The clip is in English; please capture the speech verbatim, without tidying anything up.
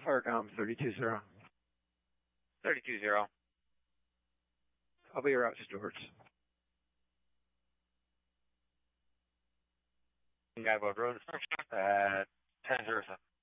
Farcom thirty-two zero. thirty-two zero. I'll be around Stewart's. Guy Road at ten zero seven.